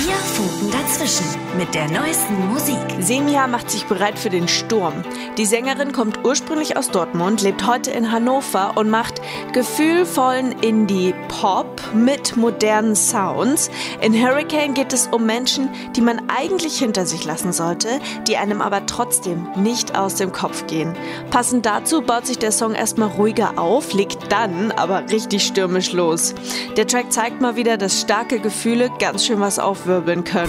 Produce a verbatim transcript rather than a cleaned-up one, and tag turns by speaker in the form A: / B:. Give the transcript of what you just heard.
A: Wir funken dazwischen mit der neuesten Musik.
B: Semja macht sich bereit für den Sturm. Die Sängerin kommt ursprünglich aus Dortmund, lebt heute in Hannover und macht gefühlvollen Indie-Pop mit modernen Sounds. In Hurricane geht es um Menschen, die man eigentlich hinter sich lassen sollte, die einem aber trotzdem nicht aus dem Kopf gehen. Passend dazu baut sich der Song erstmal ruhiger auf, legt dann aber richtig stürmisch los. Der Track zeigt mal wieder, dass starke Gefühle ganz schön was aufwirbeln können.